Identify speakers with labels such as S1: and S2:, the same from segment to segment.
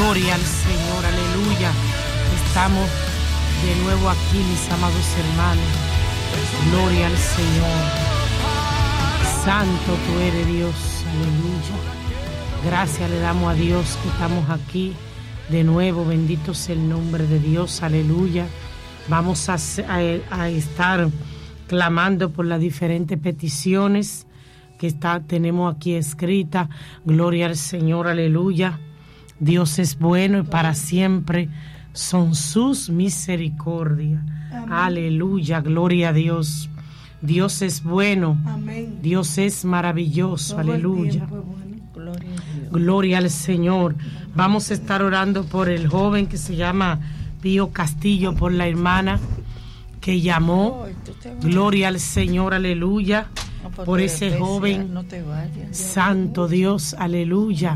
S1: Gloria al Señor, aleluya. Estamos de nuevo aquí, mis amados hermanos. Gloria al Señor. Santo tú eres, Dios, aleluya. Gracias le damos a Dios que estamos aquí de nuevo. Bendito sea el nombre de Dios, aleluya. Vamos a estar clamando por las diferentes peticiones que tenemos aquí escritas. Gloria al Señor, aleluya. Dios es bueno y para siempre son sus misericordias. Amén. Aleluya, gloria a Dios. Dios es bueno. Amén. Dios es maravilloso. Todo aleluya. Gloria al Señor. Vamos a estar orando por el joven que se llama Pío Castillo, por la hermana que llamó. Gloria al Señor, aleluya. Por ese joven. No te vayas. Santo Dios, aleluya.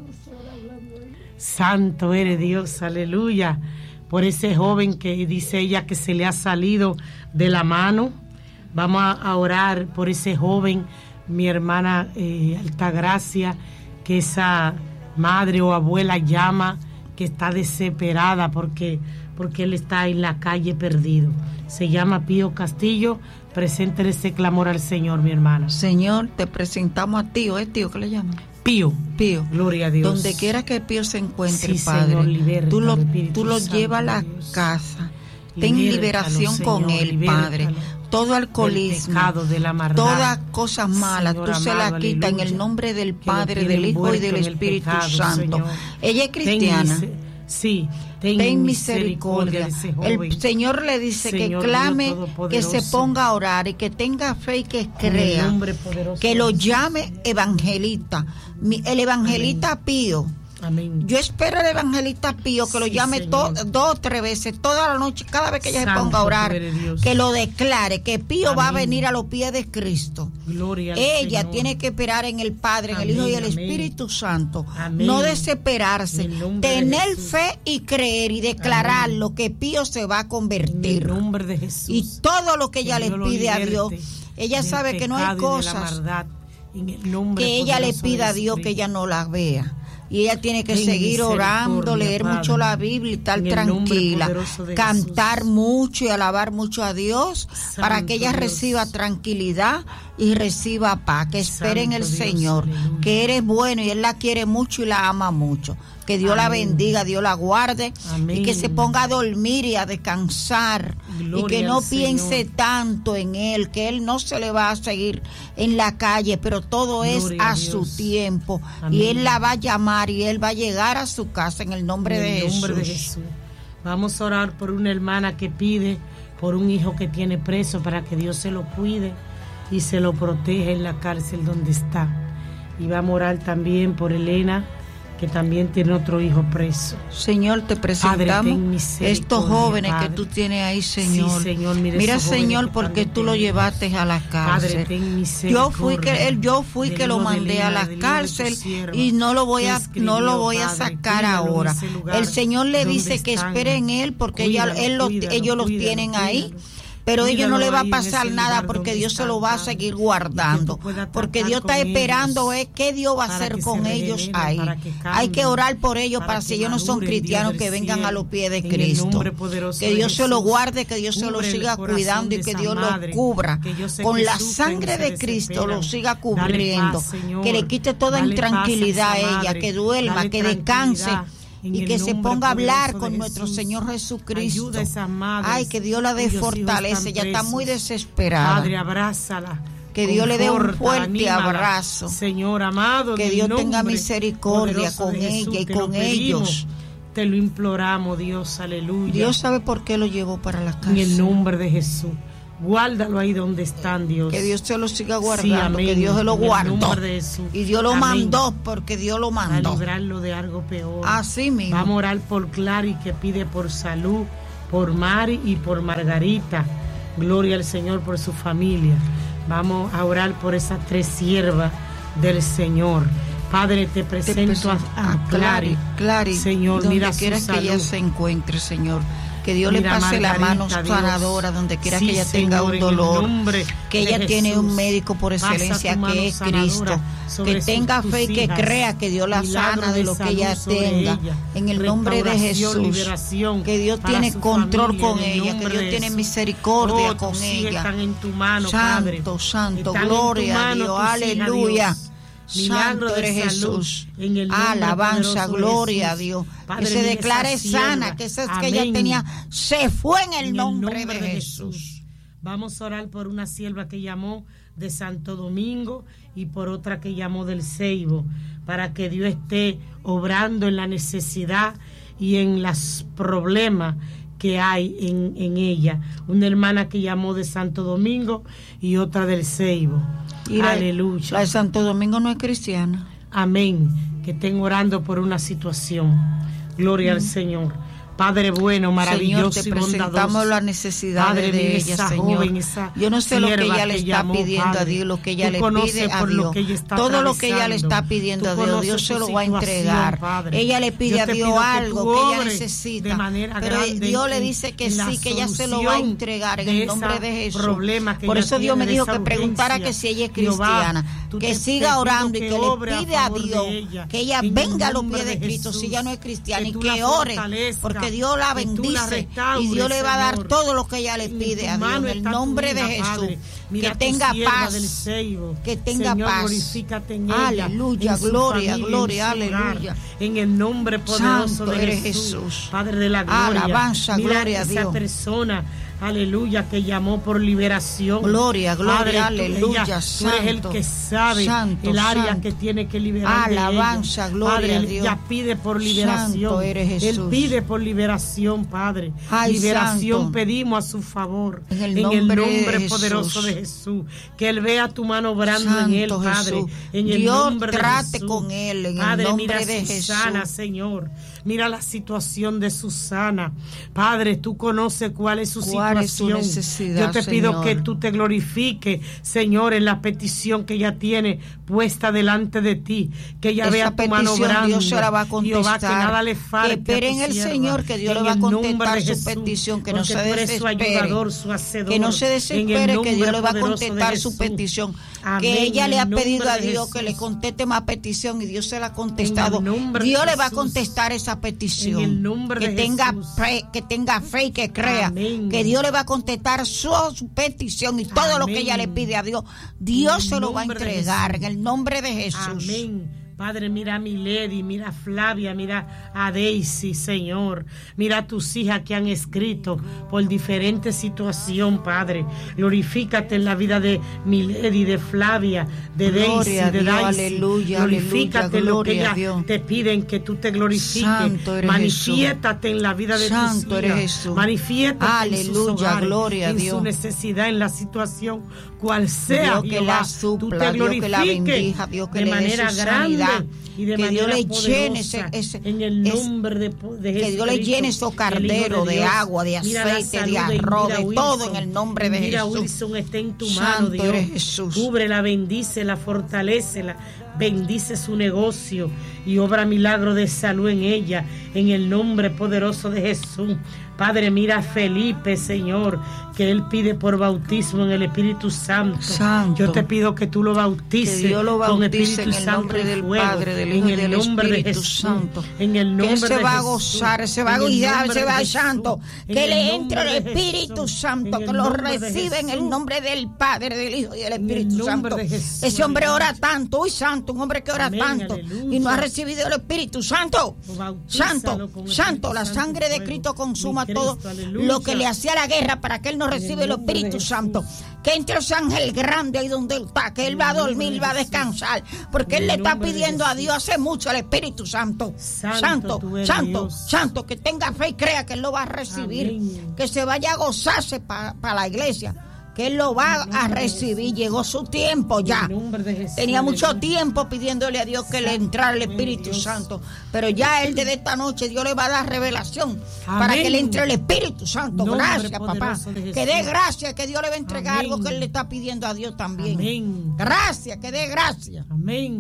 S1: Santo eres Dios, aleluya. Por ese joven que dice ella que se le ha salido de la mano. Vamos a orar por ese joven, mi hermana Altagracia, que esa madre o abuela llama, que está desesperada porque él está en la calle perdido. Se llama Pío Castillo. Preséntele ese clamor al Señor, mi hermana.
S2: Señor, te presentamos a Tío. ¿Es Tío que le llaman?
S1: Pío.
S2: Gloria a Dios. Donde quiera que Pío se encuentre, sí, Padre,
S1: Señor, libértalo,
S2: tú lo llevas a la casa. Ten liberación Señor, con él, Padre. Todo alcoholismo, todas cosas malas, Señor, tú se la quitas en el nombre del Padre, del Hijo y del Espíritu Santo. Señor. Ella es cristiana.
S1: Sí,
S2: ten misericordia. El Señor le dice Señor, que clame, que se ponga a orar y que tenga fe y que crea, que lo llame evangelista. El evangelista Amén. Pío. Amén. Yo espero al evangelista Pío que lo llame 2 o 3 veces, toda la noche, cada vez que ella Santo se ponga a orar, que lo declare, que Pío Amén. Va a venir a los pies de Cristo. Gloria ella Señor. Tiene que esperar en el Padre, en Amén. El Hijo y el Espíritu Santo. Amén. No desesperarse, tener fe y creer y declarar Amén. Lo que Pío se va a convertir. En el nombre de Jesús. Y todo lo que ella le pide a Dios, ella sabe que no hay cosas que ella le pida a Dios que ella no las vea. Y ella tiene que seguir orando, leer Padre, mucho la Biblia y estar tranquila, cantar mucho y alabar mucho a Dios Santo para que ella Dios. Reciba tranquilidad y reciba paz, que espere en el Dios, Señor, aleluya. Que eres bueno y Él la quiere mucho y la ama mucho. Que Dios Amén. La bendiga, Dios la guarde Amén. Y que se ponga a dormir y a descansar. Gloria y que no piense Señor. Tanto en Él, que Él no se le va a seguir en la calle, pero todo Gloria es a su tiempo. Amén. Y Él la va a llamar y Él va a llegar a su casa en el nombre de Jesús.
S1: Vamos a orar por una hermana que pide por un hijo que tiene preso para que Dios se lo cuide y se lo proteja en la cárcel donde está. Y vamos a orar también por Elena, que también tiene otro hijo preso.
S2: Señor, te presentamos estos jóvenes Padre. Que tú tienes ahí, Señor. Sí, Señor, mira Señor, porque tú lo llevaste a la cárcel. Padre, ten misericordia. Yo fui que lo mandé a la cárcel y no lo voy a sacar ahora. El Señor le dice que espere en él porque ellos los tienen ahí. Pero a ellos no le va a pasar nada porque Dios se lo va a seguir guardando. Porque Dios está esperando qué Dios va a hacer con ellos ahí. Hay que orar por ellos para si ellos no son cristianos que vengan a los pies de Cristo. Que Dios se lo guarde, que Dios se lo siga cuidando y que Dios lo cubra. Con la sangre de Cristo lo siga cubriendo. Que le quite toda intranquilidad a ella, que duerma, que descanse. Y que se ponga a hablar con nuestro Señor Jesucristo. Ay, que Dios la dé fortaleza. Ella está muy desesperada.
S1: Padre, abrázala.
S2: Que Dios le dé un fuerte abrazo.
S1: Señor amado,
S2: que Dios tenga misericordia con ella y con ellos.
S1: Te lo imploramos, Dios, aleluya.
S2: Dios sabe por qué lo llevó para la casa.
S1: En el nombre de Jesús. Guárdalo ahí donde están, Dios.
S2: Que Dios se lo siga guardando, sí, que Dios se lo guardó. Y Dios lo amén. Mandó porque Dios lo mandó.
S1: A librarlo de algo peor.
S2: Así mismo.
S1: Vamos a orar por Clary, que pide por salud, por Mari y por Margarita. Gloria al Señor por su familia. Vamos a orar por esas 3 siervas del Señor. Padre, te presento a Clary.
S2: Clary,
S1: Señor,
S2: donde
S1: mira su
S2: quiera
S1: salud.
S2: Que ella se encuentre, Señor. Que Dios le pase la mano sanadora donde quiera que ella tenga un dolor. Que ella tiene un médico por excelencia que es Cristo. Que tenga fe y que crea que Dios la sana de lo que ella tenga. En el nombre de Jesús. Que Dios tiene control con ella. Que Dios tiene misericordia con ella. Santo, santo, gloria a Dios. Aleluya. Santo eres Jesús. Alabanza, gloria a Dios. Que se declare sana, que esa que ella tenía se fue en el nombre de Jesús.
S1: Vamos a orar por una sierva que llamó de Santo Domingo y por otra que llamó del Ceibo, para que Dios esté obrando en la necesidad y en los problemas que hay en ella. Una hermana que llamó de Santo Domingo y otra del Ceibo. Aleluya.
S2: La de Santo Domingo no es cristiana.
S1: Amén. Que estén orando por una situación. Gloria al Señor. Padre bueno, maravilloso,
S2: Señor, te presentamos la necesidad de ella, Señor.
S1: Joven,
S2: yo no sé lo que ella le está pidiendo a Dios, lo que ella le pide a Dios. Todo lo que ella le está pidiendo a Dios, Dios se lo va a entregar. Padre. Ella le pide a Dios algo que ella necesita, pero Dios le dice que sí, que ella se lo va a entregar en el nombre de Jesús. Por eso Dios me dijo que preguntara que si ella es cristiana, que siga orando y que le pide a Dios que ella venga a los pies de Cristo si ella no es cristiana y que ore, porque Dios la bendice y Dios le va a dar todo lo que ella le pide a Dios en el nombre de Jesús. Que tenga paz, que tenga paz. Aleluya, gloria, gloria, aleluya.
S1: En el nombre poderoso de Jesús, Padre de la gloria.
S2: Alabanza, gloria a Dios.
S1: Esa persona, aleluya, que llamó por liberación.
S2: Gloria, gloria,
S1: Padre,
S2: aleluya.
S1: Tú eres el que sabe el área que tiene que liberar.
S2: Alabanza, gloria a Dios.
S1: Ella pide por liberación.
S2: Santo eres Jesús.
S1: Él pide por liberación, Padre. Liberación santo. Pedimos a su favor.
S2: En el nombre
S1: poderoso de Jesús. Que Él vea tu mano obrando santo en Él, Padre.
S2: Jesús.
S1: En el
S2: Dios
S1: nombre
S2: trate
S1: de Jesús.
S2: con Él en
S1: Padre,
S2: el nombre
S1: mira
S2: de
S1: Susana,
S2: Jesús.
S1: Señor. Mira la situación de Susana. Padre, tú conoces cuál es su situación. Yo te pido, Señor, que tú te glorifiques, Señor, en la petición que ella tiene puesta delante de ti. Que ella vea tu mano obrando.
S2: Dios se la va a contestar.
S1: Jehová, que nada le falte.
S2: Que espere en el Señor, que Dios le va a contestar su petición. Que no se desespere. Que no se desespere, que Dios le va a contestar su petición. Que ella le ha pedido a Dios que le conteste más petición y Dios se la ha contestado. Dios le va a contestar esa petición. Que tenga fe y que crea. Que Dios le va a contestar su petición y todo lo que ella le pide a Dios, Dios se lo va a entregar en el nombre de Jesús.
S1: Amén. Padre, mira a Milady, mira a Flavia, mira a Daisy, Señor. Mira a tus hijas que han escrito por diferentes situaciones, Padre. Glorifícate en la vida de Milady, de Flavia, de Daisy, de Daisy.
S2: Aleluya,
S1: glorifícate en lo que ellas te piden, que tú te glorifiques. Manifiéstate en la vida de tus hijas. Manifiéstate en sus hogares,
S2: gloria
S1: en su necesidad, en la situación, cual sea,
S2: Dios que la supla, tú te Dios que la bendiga, Dios que
S1: de
S2: le
S1: manera
S2: dé su
S1: grande
S2: y de que Dios le llene
S1: en el nombre de
S2: que Dios le llene esos carderos de agua, de aceite, de arroz, de todo en el nombre de Jesús.
S1: Wilson está en tu mano, Dios.
S2: Jesús.
S1: Cúbrela, bendícela, fortalécela, bendice su negocio y obra milagro de salud en ella, en el nombre poderoso de Jesús. Padre, mira a Felipe, Señor, que él pide por bautismo en el Espíritu Santo. Yo te pido que tú lo bautices,
S2: que Dios lo bautice
S1: con Espíritu
S2: en el
S1: Santo
S2: nombre del
S1: fuego,
S2: Padre, del Hijo y del Espíritu Santo.
S1: En el nombre
S2: que se
S1: de
S2: va
S1: Jesús,
S2: a gozar, se va a guiar, se va a santo. Que le entre el Espíritu Santo, que lo recibe en el nombre del Padre, del Hijo y del Espíritu Santo. Ese hombre ora tanto, uy santo, un hombre que ora tanto y no ha recibido el Espíritu Santo. Santo, la sangre de Cristo consuma todo lo que le hacía la guerra para que él no reciba el Espíritu Santo. Que entre los ángeles grandes ahí donde él está, que él va a dormir, va a descansar, porque él le está pidiendo a Dios hace mucho el Espíritu Santo. Santo, que tenga fe y crea que él lo va a recibir. Que se vaya a gozarse para la iglesia, que él lo va a recibir. Llegó su tiempo ya. Tenía mucho tiempo pidiéndole a Dios que le entrara el Espíritu Santo, pero ya él desde esta noche Dios le va a dar revelación para que le entre el Espíritu Santo. Gracias, papá. Que dé gracia, que Dios le va a entregar algo que él le está pidiendo a Dios también. Gracias, que dé gracia.
S1: Amén.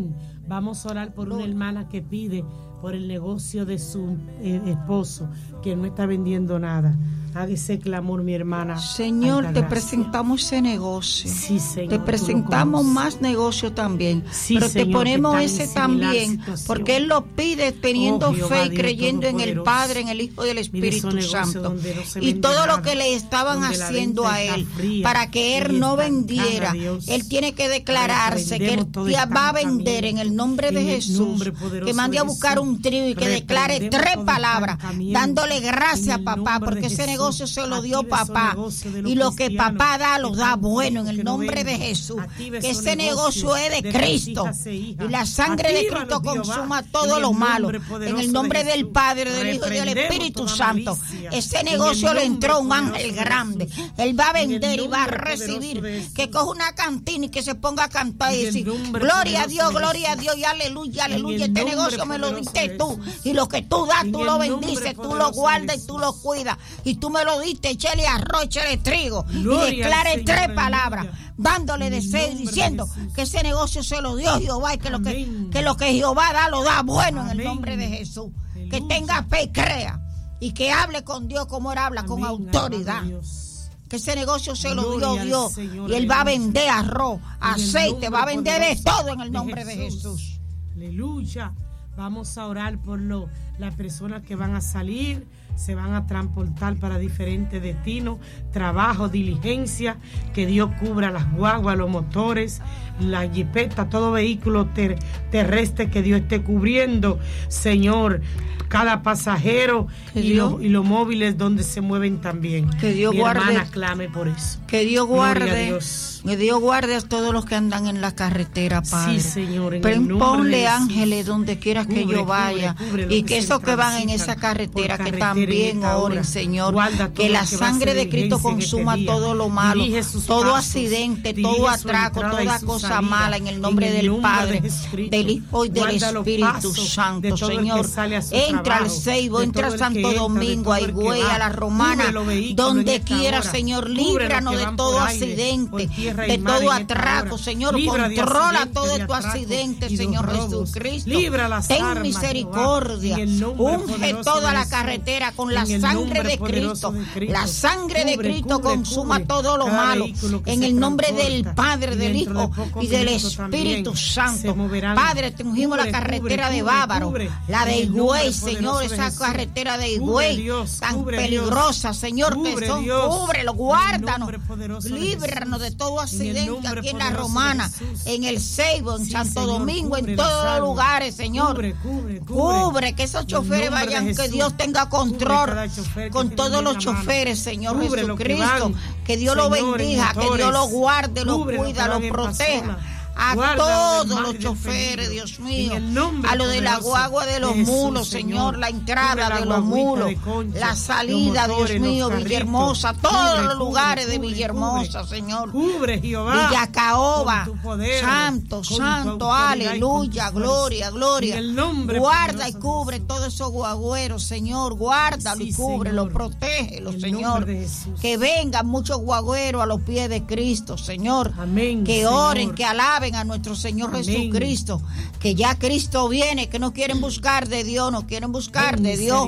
S1: Vamos a orar por una hermana que pide por el negocio de su esposo, que no está vendiendo nada. Haga ese clamor, mi hermana.
S2: Señor, te presentamos ese negocio.
S1: Sí, Señor.
S2: Te presentamos más negocio también. Sí, pero Señor, te ponemos ese también, porque Él lo pide teniendo fe y creyendo en el Padre, en el Hijo y el Espíritu Santo. No y todo lo que le estaban haciendo a Él, para que Él no vendiera, Él tiene que declararse que Él va a vender en el nombre de Jesús. Que mande a buscar un trigo y que declare 3 palabras, dándole gracias a papá, porque ese negocio se lo dio papá, y lo que papá da lo da bueno en el nombre de Jesús. Que ese negocio es de Cristo, y la sangre de Cristo consuma todo lo malo en el nombre del Padre, del Hijo y del Espíritu Santo. Ese negocio le entró un ángel grande. Él va a vender y va a recibir, que coja una cantina y que se ponga a cantar y decir gloria a Dios y aleluya, aleluya. Este negocio me lo diste tú, y lo que tú das tú lo bendices, tú lo guardas y tú lo cuidas, y tú me lo diste, échale arroz, échale trigo, gloria, y declare 3 palabras, dándole deseo y diciendo que ese negocio se lo dio Jehová, y que lo que Jehová da lo da bueno en el nombre de Jesús. Que tenga fe y crea, y que hable con Dios como Él habla, con autoridad. Que ese negocio se lo dio Dios, y Él va a vender arroz, aceite, va a vender de todo en el nombre de Jesús.
S1: Aleluya. Vamos a orar por las personas que van a salir, se van a transportar para diferentes destinos, trabajo, diligencia, que Dios cubra las guaguas, los motores, la jipeta, todo vehículo terrestre, que Dios esté cubriendo, Señor, cada pasajero y los móviles donde se mueven también.
S2: Que Dios guarde,
S1: hermana, clame por eso.
S2: Que Dios guarde, que Dios guarde a todos los que andan en la carretera, Padre.
S1: Sí, Señor.
S2: Ponle ángeles donde quieras que yo vaya, y que esos que van en esa carretera, que también oren, Señor, que la sangre de Cristo consuma todo lo malo, todo accidente, todo atraco, toda cosa mala, en el nombre del Padre, del Hijo y del Espíritu Santo, Señor. Entra al Ceibo, entra a Santo Domingo, a Higüey, a La Romana, donde quiera, Señor. Líbranos de todo accidente, de todo atraco, Señor. Controla todo tu accidente, Señor Jesucristo. Ten misericordia. Unge toda la carretera con la sangre de Cristo. La sangre de Cristo consuma todo lo malo, en el nombre del Padre, del Hijo y del Espíritu Santo. Padre, te ungimos la carretera de Bávaro, la de Higüey, Señor, esa carretera de Higüey tan peligrosa, Señor, que son, cúbrelo, guárdanos, líbranos de todo accidente aquí en La Romana, en el Ceibo, en Santo Domingo, en todos los lugares, Señor. Cubre, que esos choferes vayan, que Dios tenga control con todos los choferes, Señor Jesucristo. Que Dios lo bendiga, que Dios lo guarde, lo cuida, lo proteja. A todos los choferes, Dios mío, a lo de la guagua de los mulos, Señor, la entrada de los mulos, la salida, Dios mío, Villahermosa, todos los lugares de Villahermosa, Señor, Villa Caoba, santo, santo, aleluya, gloria, gloria. Guarda y cubre todos esos guagüeros, Señor, guárdalo y cúbrelo, protégelo, Señor. Que vengan muchos guagüeros a los pies de Cristo, Señor, que oren, que alaben a nuestro Señor Jesucristo, que ya Cristo viene, que no quieren buscar de Dios, no quieren buscar de Dios.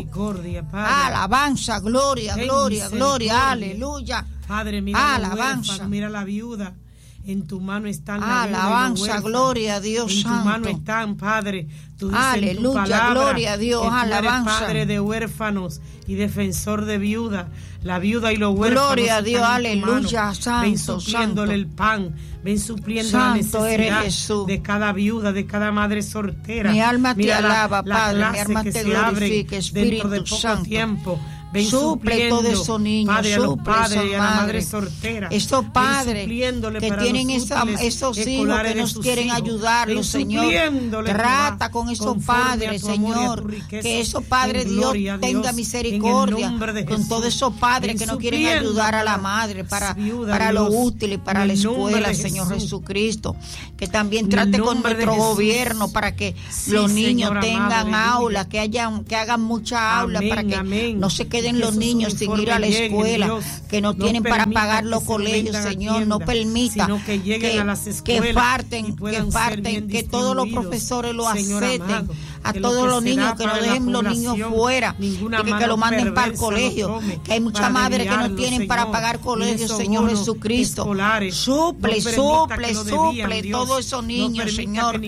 S2: Alabanza, gloria, gloria, gloria, aleluya.
S1: Padre, mira
S2: alabanza,
S1: huérfano, mira la viuda. En tu mano están la
S2: alabanza, gloria a Dios
S1: en
S2: santo.
S1: Tu mano están, Padre. Tú dices
S2: aleluya,
S1: en tu palabra,
S2: gloria a Dios, alabanza.
S1: Padre de huérfanos y defensor de viuda. La viuda y los huérfanos.
S2: Gloria a Dios, aleluya, santo.
S1: Ven supliéndole el pan, ven supliendo la necesidad de cada viuda, de cada madre soltera.
S2: Mi alma te
S1: mira
S2: alaba,
S1: la
S2: Padre, mi alma te glorifica, Espíritu
S1: dentro de poco
S2: Santo.
S1: Tiempo.
S2: Suple todo esos niños,
S1: Padre,
S2: suple
S1: a
S2: esos
S1: y a la madre soltera,
S2: esos padres que tienen esos hijos que nos quieren ayudarlos, Señor. Trata con esos padres, Señor, que esos padres, Dios tenga misericordia con todos esos padres que no quieren ayudar a la madre para lo útil y para la escuela, Señor Jesucristo. Que también trate con nuestro gobierno para que los niños tengan aulas, que hagan mucha aula, para que no se queden queden los niños sin ir a la escuela, que no tienen para pagar los colegios, Señor. No permita que falten, que todos los profesores lo acepten, a todos los niños, que no dejen los niños fuera, que lo manden para el colegio, que hay muchas madres que no tienen para pagar colegios, Señor Jesucristo. Suple todos esos niños, Señor.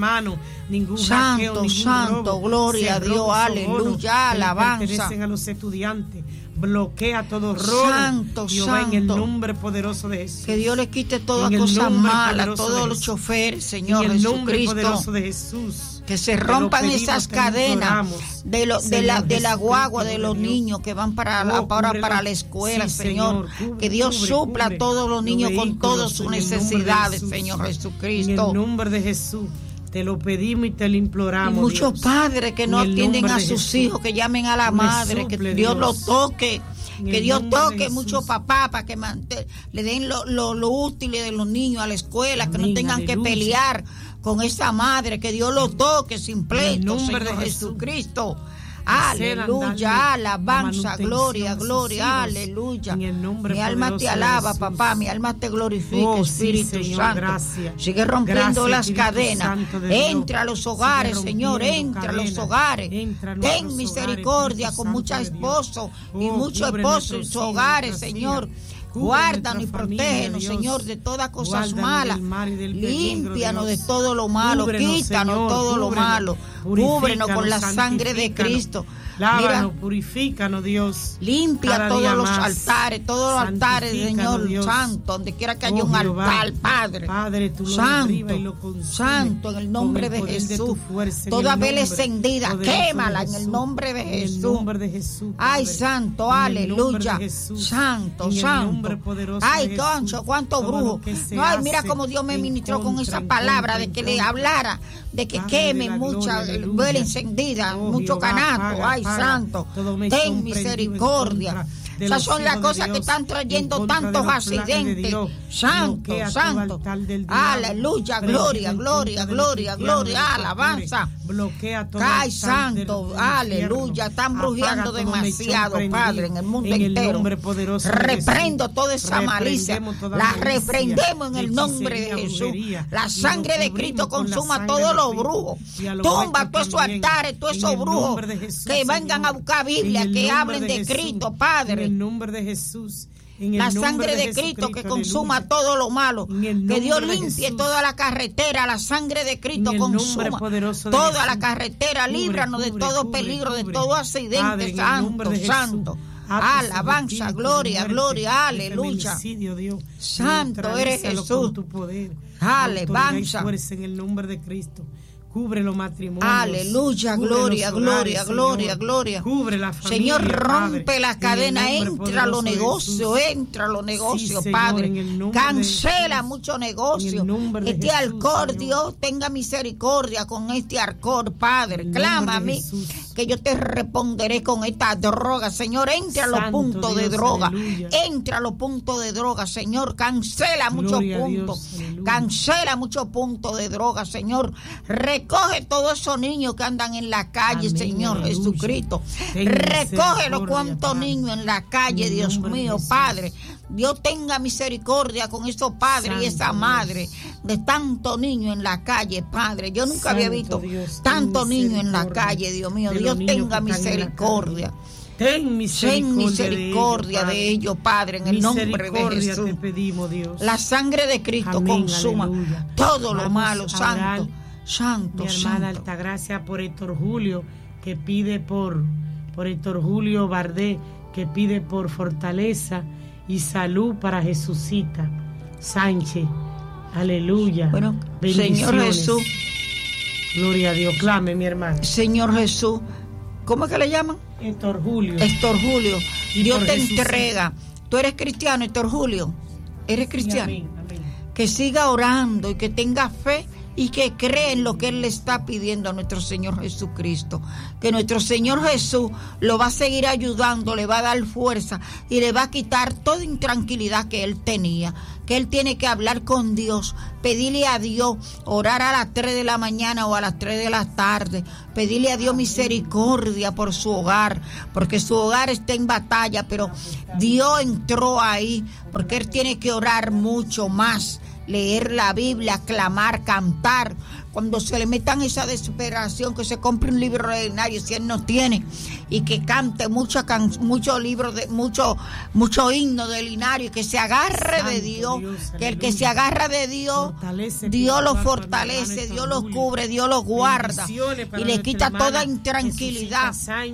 S2: Santo, gloria a Dios, aleluya, alabanza.
S1: A los estudiantes, bloquea todo robo. Santo, en el nombre poderoso de Jesús.
S2: Que Dios les quite todas cosas malas, todos los choferes, Señor
S1: en el
S2: Jesucristo.
S1: Nombre poderoso de Jesús.
S2: Que se rompan esas cadenas de la guagua de los niños que van para la escuela, Señor. Que Dios supla a todos los niños con todas sus necesidades, Señor Jesucristo.
S1: En el nombre de Jesús. Te lo pedimos y te lo imploramos.
S2: Y muchos padres que no atienden a sus hijos, que llamen a la madre, que Dios los toque. Que Dios toque muchos papás para que le den lo útil de los niños a la escuela, que no tengan que pelear con esa madre, que Dios los toque sin pleito, Señor Jesucristo. Aleluya, alabanza, gloria, aleluya. Mi alma te alaba, papá, mi alma te glorifica, Espíritu Santo. Sigue rompiendo las cadenas. Entra a los hogares, Señor, entra a los hogares. Ten misericordia con muchos esposos y muchos esposos en sus hogares, Señor. Guárdanos y protégenos, Señor, de todas cosas malas. Límpianos de todo lo malo, quítanos todo lo malo. Cúbrenos con la sangre de Cristo.
S1: Lávanos, purifícanos, Dios.
S2: Limpia todos los altares, Señor Santo, donde quiera que haya un altar, Padre
S1: tú
S2: Santo, en el nombre de Jesús. Toda vela encendida, quémala en el nombre de Jesús. Ay, Santo, aleluya. Santo. Ay, concho, cuánto brujo. Ay, mira cómo Dios me ministró con esa palabra de que le hablara, de que quemen mucha vela encendida, mucho canasto. Ay, Santo, ten misericordia. Esas son las cosas que están trayendo tantos accidentes. Santo. Aleluya, gloria, alabanza. Ay, Santo, aleluya. Están brujeando demasiado, Padre, en el mundo entero. Reprendo toda esa malicia. La reprendemos en el nombre de Jesús. La sangre de Cristo consuma todos los brujos. Tumba todos esos altares, todos esos brujos que vengan a buscar Biblia, que hablen de Cristo, Padre.
S1: En el nombre de Jesús.
S2: La sangre de Cristo que consuma todo lo malo. Que Dios limpie toda la carretera. La sangre de Cristo consuma toda la carretera. Líbranos de todo peligro, de todo accidente. Santo. Alabanza, gloria, aleluya. Santo eres Jesús. Alabanza.
S1: En el nombre de Cristo. Cubre los matrimonios.
S2: Aleluya, gloria.
S1: Cubre la familia.
S2: Señor, rompe la cadena, entra a los negocios, Padre. Cancela muchos negocios. Este alcor, Dios, tenga misericordia con este alcor, Padre. Clama a mí, que yo te responderé con esta droga. Señor, entra a los puntos de droga. Entra a los puntos de droga, Señor. Cancela muchos puntos. Cancela muchos puntos de droga, Señor. Recoge todos esos niños que andan en la calle, Señor Jesucristo. Recoge los cuantos niños en la calle, Dios mío, Padre. Dios tenga misericordia con esos padres y esa madre de tantos niños en la calle, Padre. Yo nunca había visto tantos niños en la calle, Dios mío. Dios tenga misericordia.
S1: Ten misericordia
S2: de ellos, Padre, en el nombre de Jesús.
S1: Te pedimos, Dios.
S2: La sangre de Cristo consuma todo lo malo, Santo.
S1: Mi hermana Altagracia por Héctor Julio, que pide por Héctor Julio Bardé, que pide por fortaleza y salud para Jesucita Sánchez. Aleluya.
S2: Bueno, Señor Jesús.
S1: Gloria a Dios. Clame, mi hermano.
S2: Señor Jesús. ¿Cómo es que le llaman?
S1: Héctor Julio.
S2: Dios te entrega. Tú eres cristiano, Héctor Julio. Eres cristiano.
S1: Amén.
S2: Que siga orando y que tenga fe y que cree en lo que Él le está pidiendo a nuestro Señor Jesucristo. Que nuestro Señor Jesús lo va a seguir ayudando, le va a dar fuerza y le va a quitar toda intranquilidad que él tenía. Que él tiene que hablar con Dios, pedirle a Dios, orar a las 3 de la mañana o a las 3 de la tarde, pedirle a Dios misericordia por su hogar, porque su hogar está en batalla, pero Dios entró ahí, porque él tiene que orar mucho más, leer la Biblia, clamar, cantar. Cuando se le metan esa desesperación, que se compre un libro ordinario si él no tiene, y que cante mucho libros, mucho himno de Linario, y que se agarre de Dios, que el que se agarra de Dios, Dios lo fortalece, Dios lo cubre, Dios lo guarda y le quita toda intranquilidad.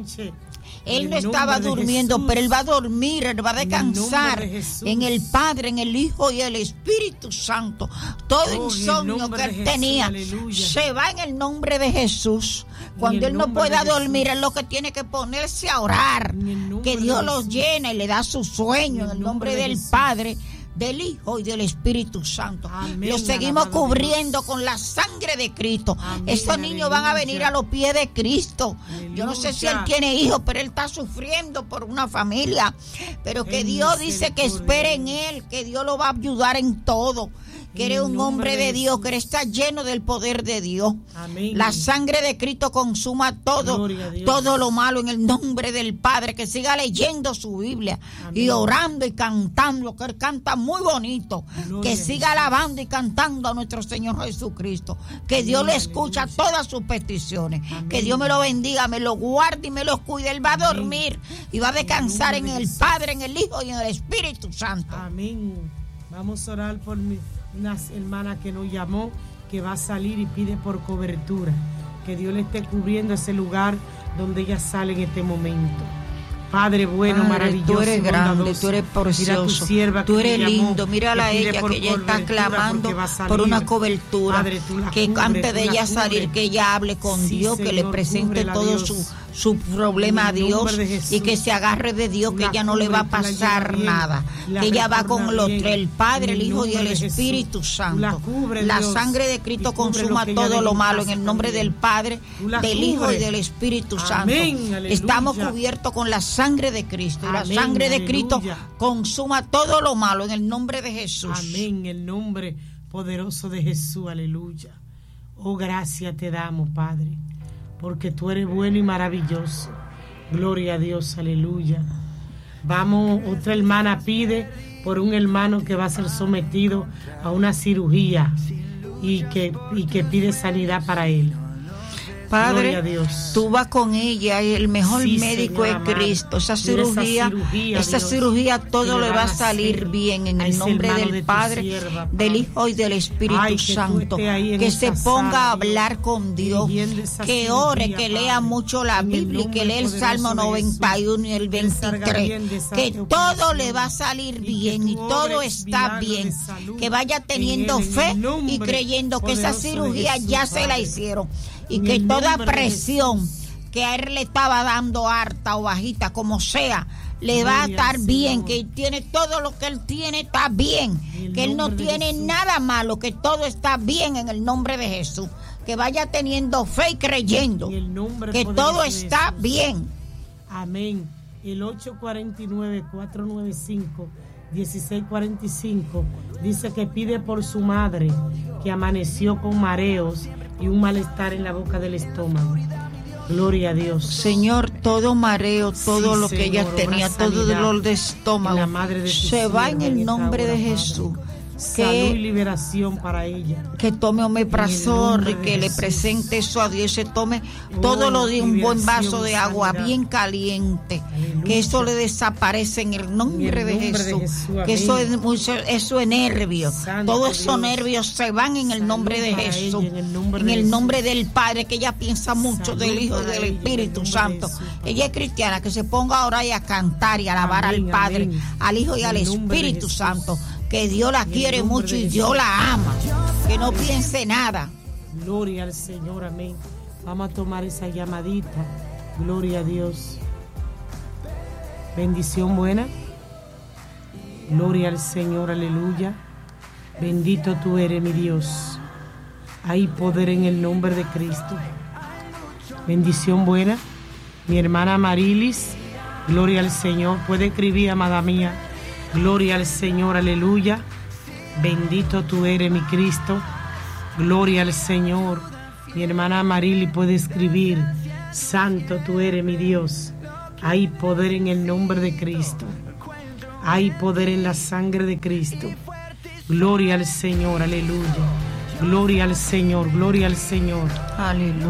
S2: Él no estaba durmiendo, pero él va a dormir, él va a descansar en el Padre, en el Hijo y el Espíritu Santo. Todo insomnio que él tenía se va en el nombre de Jesús. Cuando él no pueda dormir, es lo que tiene que ponerse a orar. Que Dios lo llena y le da su sueño en el nombre del Padre, del Hijo y del Espíritu Santo. Amén. Lo seguimos cubriendo con la sangre de Cristo. Amén. Esos niños van a venir a los pies de Cristo. Aleluya. Yo no sé si él tiene hijos, pero él está sufriendo por una familia. Pero que Dios dice que espere en él, que Dios lo va a ayudar en todo. Que eres un hombre de Dios, que está lleno del poder de Dios. Amén. La sangre de Cristo consuma todo lo malo en el nombre del Padre. Que siga leyendo su Biblia. Amén. Y orando y cantando, que él canta muy bonito. Que siga alabando y cantando a nuestro Señor Jesucristo. Que Dios le escucha todas sus peticiones. Amén. Que Dios me lo bendiga, me lo guarde y me lo cuide. Él va a dormir y va a descansar en el Padre, en el Hijo y en el Espíritu Santo.
S1: Amén. Vamos a orar por una hermana que nos llamó, que va a salir y pide por cobertura, que Dios le esté cubriendo ese lugar donde ella sale en este momento. Padre bueno, Padre, maravilloso,
S2: tú eres grande, tú eres precioso, tú eres lindo. Mírala a ella, que ella está clamando por una cobertura. Padre, que antes de ella salir, que ella hable con Dios, que le presente todo su problema a Dios y que se agarre de Dios, que ella no le va a pasar nada, que ella va con los tres, el Padre, el Hijo y el Espíritu Santo. La sangre de Cristo consuma todo lo malo en el nombre del Padre, del Hijo y del Espíritu Santo. Estamos cubiertos con la sangre de Cristo, y la sangre de Cristo consuma todo lo malo en el nombre de Jesús.
S1: Amén, el nombre poderoso de Jesús, aleluya. Oh, gracias te damos, Padre, porque tú eres bueno y maravilloso. Gloria a Dios, aleluya. Vamos, otra hermana pide por un hermano que va a ser sometido a una cirugía y que pide sanidad para él.
S2: Padre, tú vas con ella y el mejor médico es Cristo. Esa cirugía todo le va a salir bien en el nombre del Padre, del Hijo y del Espíritu Santo. Que se ponga a hablar con Dios, que ore, que lea mucho la Biblia y que lea el Salmo 91 y el 23. Que todo le va a salir bien y todo está bien. Que vaya teniendo fe y creyendo que esa cirugía ya se la hicieron. Y que toda presión que a él le estaba dando harta o bajita, como sea, le va a estar bien, que tiene todo lo que él tiene, está bien, que él no tiene nada malo, que todo está bien en el nombre de Jesús. Que vaya teniendo fe y creyendo que todo está bien.
S1: Amén. El 849-495-1645 dice que pide por su madre, que amaneció con mareos y un malestar en la boca del estómago. Gloria a Dios.
S2: Señor, todo mareo, todo lo que ella tenía, todo dolor de estómago, se va en el nombre de Jesús.
S1: Salud y liberación para ella.
S2: Que tome omeprazol y que le presente eso a Dios. Se tome todo lo de un buen vaso de agua bien caliente. Aleluya. Que eso le desaparece en el nombre de Jesús. Que eso es nervio. Todos esos nervios se van en el nombre de Jesús. En el nombre del Padre, que ella piensa mucho del Hijo y del Espíritu Santo. Ella es cristiana, que se ponga a orar y a cantar y a alabar al Padre, al Hijo y al Espíritu Santo. Que Dios la quiere mucho y Dios la ama. Que no piense nada.
S1: Gloria al Señor, amén. Vamos a tomar esa llamadita. Gloria a Dios. Bendición buena. Gloria al Señor, aleluya. Bendito tú eres, mi Dios. Hay poder en el nombre de Cristo. Bendición buena. Mi hermana Marilis, gloria al Señor. Puede escribir, amada mía. Gloria al Señor, aleluya. Bendito tú eres, mi Cristo. Gloria al Señor. Mi hermana Marilis puede escribir: santo tú eres, mi Dios. Hay poder en el nombre de Cristo. Hay poder en la sangre de Cristo. Gloria al Señor, aleluya. Gloria al Señor, gloria al Señor.
S2: Aleluya.